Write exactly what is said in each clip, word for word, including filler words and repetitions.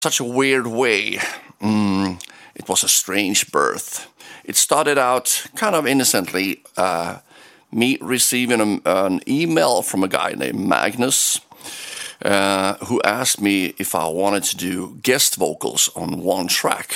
such a weird way. Mm, it was a strange birth. It started out kind of innocently, uh, me receiving a, an email from a guy named Magnus, uh, who asked me if I wanted to do guest vocals on one track.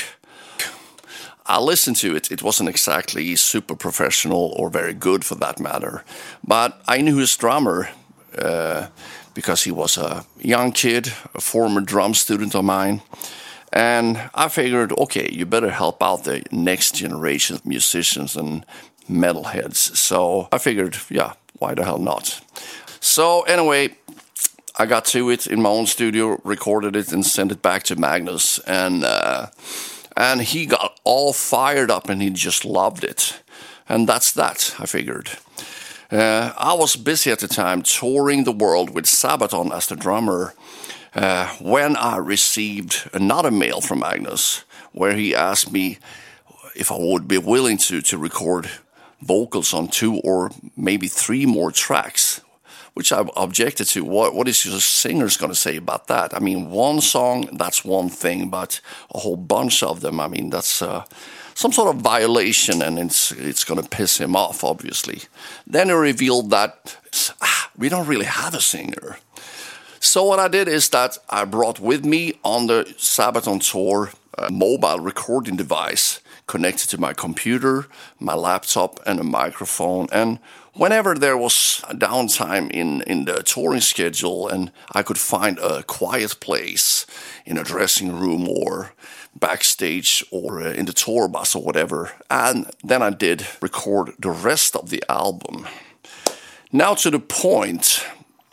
I listened to it. It wasn't exactly super professional or very good for that matter, but I knew his drummer, uh, because he was a young kid, a former drum student of mine. And I figured, okay, you better help out the next generation of musicians and metalheads. So I figured, yeah, why the hell not? So anyway, I got to it in my own studio, recorded it and sent it back to Magnus. And, uh, and he got all fired up and he just loved it. And that's that, I figured. Uh, I was busy at the time touring the world with Sabaton as the drummer uh, when I received another mail from Magnus where he asked me if I would be willing to, to record vocals on two or maybe three more tracks, which I objected to. What, what is your singers going to say about that? I mean, one song, that's one thing, but a whole bunch of them, I mean, that's... Uh, some sort of violation, and it's it's going to piss him off, obviously. Then he revealed that ah, we don't really have a singer. So what I did is that I brought with me on the Sabaton tour a mobile recording device connected to my computer, my laptop, and a microphone. And whenever there was a downtime in, in the touring schedule and I could find a quiet place in a dressing room or backstage or in the tour bus or whatever, and then I did record the rest of the album. Now to the point,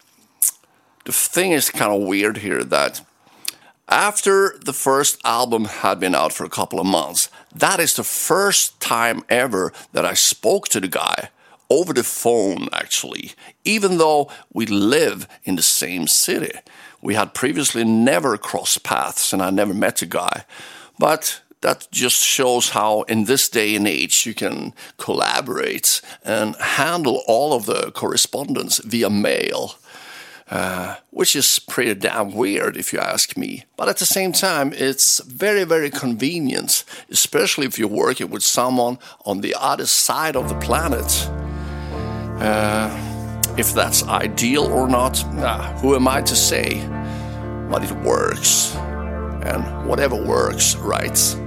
the thing is kind of weird here that after the first album had been out for a couple of months, that is the first time ever that I spoke to the guy over the phone, actually, even though we live in the same city. We had previously never crossed paths, and I never met the guy. But that just shows how in this day and age you can collaborate and handle all of the correspondence via mail, uh, which is pretty damn weird if you ask me. But at the same time, it's very, very convenient, especially if you're working with someone on the other side of the planet. Uh, if that's ideal or not, nah, who am I to say? But it works. And whatever works, right?